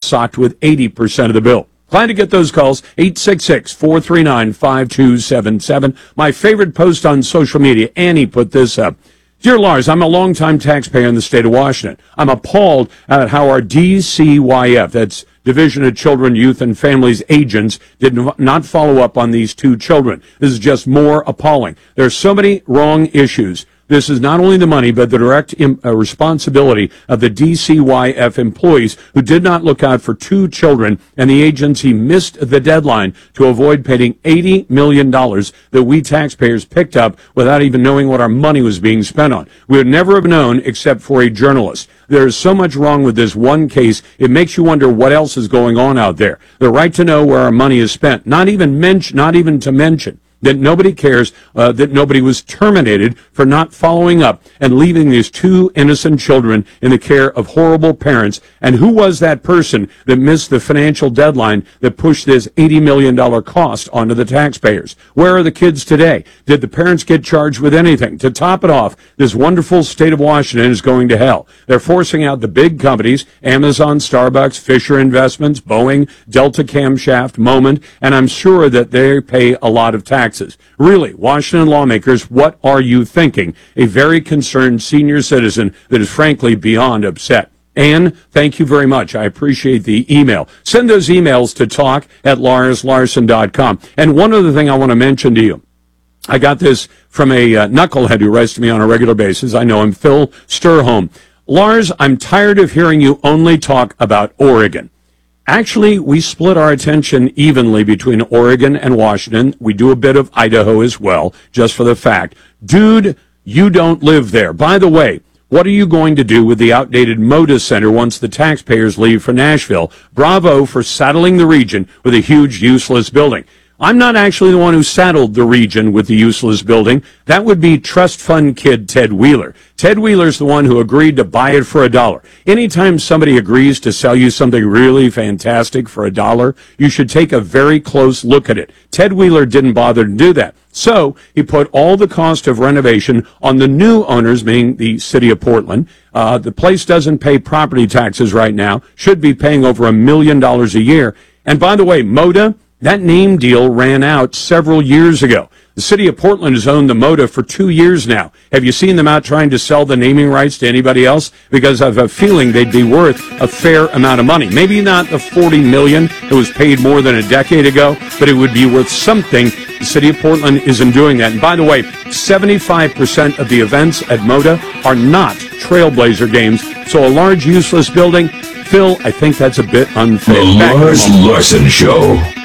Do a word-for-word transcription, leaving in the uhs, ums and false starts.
socked with eighty percent of the bill. Glad to get those calls. eight six six, four three nine, five two seven seven. My favorite post on social media, Annie put this up. Dear Lars, I'm a longtime taxpayer in the state of Washington. I'm appalled at how our D C Y F, that's Division of Children, Youth, and Families agents, did not follow up on these two children. This is just more appalling. There are so many wrong issues. This is not only the money, but the direct im- uh, responsibility of the D C Y F employees who did not look out for two children, and the agency missed the deadline to avoid paying eighty million dollars that we taxpayers picked up without even knowing what our money was being spent on. We would never have known except for a journalist. There is so much wrong with this one case, it makes you wonder what else is going on out there. The right to know where our money is spent, not even mention, not even to mention that nobody cares, uh, that nobody was terminated for not following up and leaving these two innocent children in the care of horrible parents. And who was that person that missed the financial deadline that pushed this eighty million dollars cost onto the taxpayers? Where are the kids today? Did the parents get charged with anything? To top it off, this wonderful state of Washington is going to hell. They're forcing out the big companies, Amazon, Starbucks, Fisher Investments, Boeing, Delta Camshaft, Moment, and I'm sure that they pay a lot of taxes. Really, Washington lawmakers, what are you thinking? A very concerned senior citizen that is frankly beyond upset. Ann, thank you very much. I appreciate the email. Send those emails to talk at lars larson dot com. And one other thing I want to mention to you. I got this from a uh, knucklehead who writes to me on a regular basis. I know him, Phil Sturholm. Lars, I'm tired of hearing you only talk about Oregon. Actually, we split our attention evenly between Oregon and Washington. We do a bit of Idaho as well, just for the fact. Dude, you don't live there. By the way, what are you going to do with the outdated Moda Center once the taxpayers leave for Nashville? Bravo for saddling the region with a huge, useless building. I'm not actually the one who saddled the region with the useless building. That would be trust fund kid Ted Wheeler. Ted Wheeler's the one who agreed to buy it for a dollar. Anytime somebody agrees to sell you something really fantastic for a dollar, you should take a very close look at it. Ted Wheeler didn't bother to do that. So he put all the cost of renovation on the new owners, meaning the city of Portland. Uh, the place doesn't pay property taxes right now, should be paying over a million dollars a year. And by the way, Moda, that name deal ran out several years ago. The city of Portland has owned the Moda for two years now. Have you seen them out trying to sell the naming rights to anybody else? Because I have a feeling they'd be worth a fair amount of money. Maybe not the forty million dollars that was paid more than a decade ago, but it would be worth something. The city of Portland isn't doing that. And by the way, seventy-five percent of the events at Moda are not Trailblazer games. So a large useless building, Phil, I think that's a bit unfair. The Lars Larson Show.